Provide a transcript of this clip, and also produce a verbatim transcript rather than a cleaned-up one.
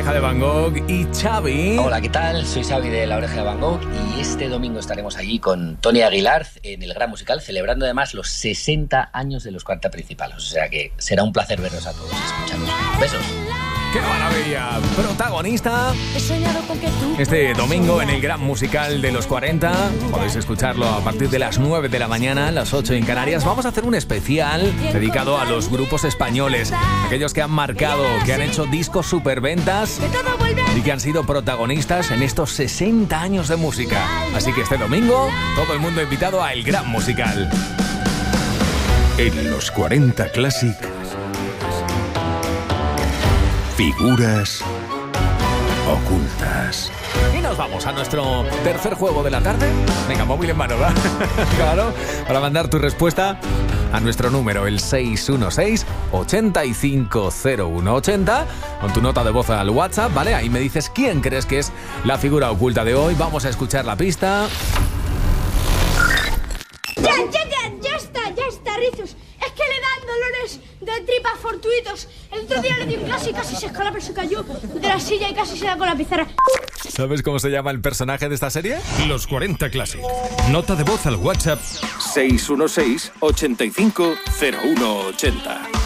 De Van Gogh y Xavi. Hola, ¿qué tal? Soy Xavi de La Oreja de Van Gogh y este domingo estaremos allí con Tony Aguilar en el Gran Musical, celebrando además los sesenta años de los cuarenta Principales. O sea que será un placer vernos a todos y escucharnos. Besos. ¡Qué maravilla! Protagonista este domingo en el Gran Musical de los cuarenta. Podéis escucharlo a partir de las nueve de la mañana, las ocho en Canarias. Vamos a hacer un especial dedicado a los grupos españoles, aquellos que han marcado, que han hecho discos superventas y que han sido protagonistas en estos sesenta años de música. Así que este domingo, todo el mundo invitado a el Gran Musical. En los cuarenta Classic, figuras ocultas. Y nos vamos a nuestro tercer juego de la tarde. Venga, móvil en mano, ¿verdad? Claro, para mandar tu respuesta a nuestro número, el seis uno seis, ocho cinco cero uno ocho cero, con tu nota de voz al WhatsApp, ¿vale? Ahí me dices quién crees que es la figura oculta de hoy. Vamos a escuchar la pista. Ya, ya, ya, ya está, ya está, Rizos. Es que le dan dolores de tripas fortuitos. El otro día le di un clase y casi se escala, pero se cayó de la silla y casi se da con la pizarra. ¿Sabes cómo se llama el personaje de esta serie? Los cuarenta Classic. Nota de voz al WhatsApp seis uno seis, ocho cinco cero uno ocho cero.